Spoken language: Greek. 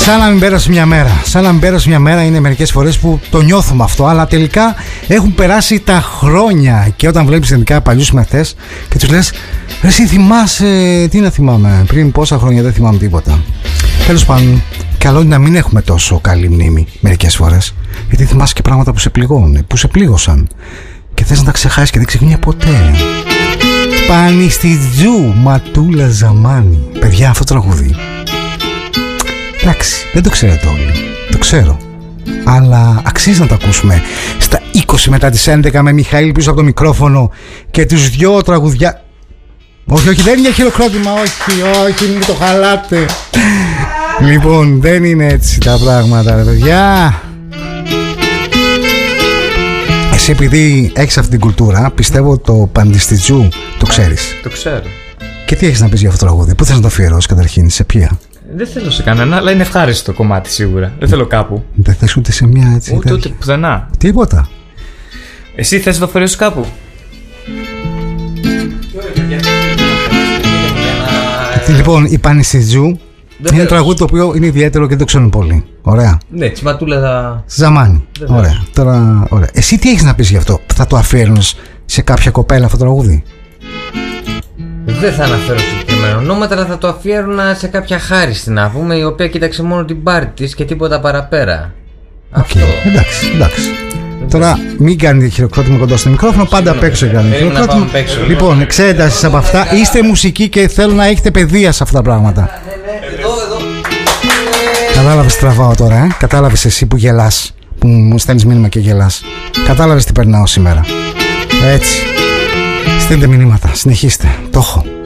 Σαν να μην πέρασε μια μέρα. Σαν να μην πέρασε μια μέρα είναι μερικές φορές που το νιώθουμε αυτό, αλλά τελικά έχουν περάσει τα χρόνια. Και όταν βλέπεις τελικά παλιούς συμμαθητές και τους λες, εσύ θυμάσαι, τι να θυμάμαι, πριν πόσα χρόνια δεν θυμάμαι τίποτα. Τέλος πάντων, καλό είναι να μην έχουμε τόσο καλή μνήμη μερικές φορές, γιατί θυμάσαι και πράγματα που σε πληγώνουν, που σε πλήγωσαν και θες να τα ξεχάσεις και δεν ξεχνιέσαι ποτέ. Πανιστιτζού, Ματούλα Ζαμάνη. Παιδιά, αυτό το τραγούδι, εντάξει, δεν το ξέρετε όλοι, το ξέρω, αλλά αξίζει να το ακούσουμε στα 20 μετά τις 11 με Μιχαήλ πίσω από το μικρόφωνο και τους δυο τραγουδιά. Όχι, δεν είναι χειροκρότημα, όχι, μην το χαλάτε. Λοιπόν, δεν είναι έτσι τα πράγματα, ρε παιδιά. Εσύ επειδή έχεις αυτή την κουλτούρα, πιστεύω το Πανιστιτζού το ξέρεις. Το ξέρω. Και τι έχεις να πεις για αυτό το τραγούδι, πού θες να το αφιερώσεις καταρχήν, σε ποια? Δεν θέλω σε κανένα, αλλά είναι ευχάριστο το κομμάτι σίγουρα. Δεν θέλω κάπου. Δεν θες ούτε σε μια έτσι? Ούτε πουθενά. Τίποτα. Εσύ θες να το αφιερώσεις κάπου? Λοιπόν, η Πανιστιτζού είναι ένα τραγούδι το οποίο είναι ιδιαίτερο και δεν το ξέρουν πολύ. Ωραία. Ναι, τη Ματούλα Ζαμάνη. Ωραία. Τώρα, ωραία. Εσύ τι έχεις να πεις γι' αυτό? Θα το αφιέρνεις σε κάποια κοπέλα αυτό το τραγούδι? Δεν θα αναφέρω συγκεκριμένα ονόματα, αλλά θα το αφιέρωνα σε κάποια χάριστη, να πούμε, η οποία κοίταξε μόνο την πάρτη της και τίποτα παραπέρα. Αυτό. Εντάξει. Τώρα μην κάνετε χειροκρότημα κοντά στο μικρόφωνο, πάντα απ' έξω κάνετε χειροκρότημα. Λοιπόν, εξέταση από αυτά. Είστε μουσικοί και θέλω να έχετε παιδεία σε αυτά τα πράγματα. Εδώ. Κατάλαβες τι τραβάω τώρα, Κατάλαβες εσύ που γελάς, που μου στέλνεις μήνυμα και γελάς. Κατάλαβες τι περνάω σήμερα. Έτσι. Στείλτε μηνύματα, συνεχίστε. Το έχω.